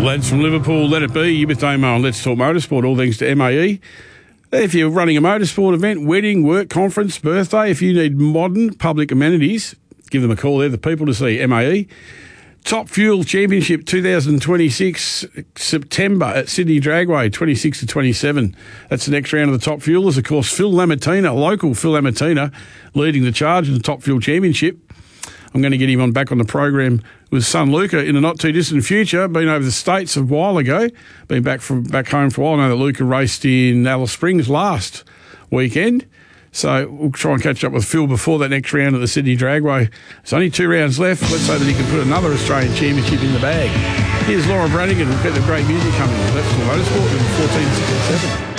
Lads from Liverpool, let it be. You with Damo and Let's Talk Motorsport, all thanks to MAE. If you're running a motorsport event, wedding, work, conference, birthday, if you need modern public amenities, give them a call. They're the people to see, MAE. Top Fuel Championship 2026, September at Sydney Dragway, 26 to 27. That's the next round of the Top Fuelers. Of course, Phil Lamartina, local Phil Lamartina, leading the charge in the Top Fuel Championship. I'm going to get him back on the program with son Luca in the not-too-distant future. Been over the States a while ago, been back home for a while. I know that Luca raced in Alice Springs last weekend. So we'll try and catch up with Phil before that next round at the Sydney Dragway. There's only 2 rounds left. Let's hope that he can put another Australian championship in the bag. Here's Lauren Brannigan. We've got the great music coming. That's for Motorsport with 1467.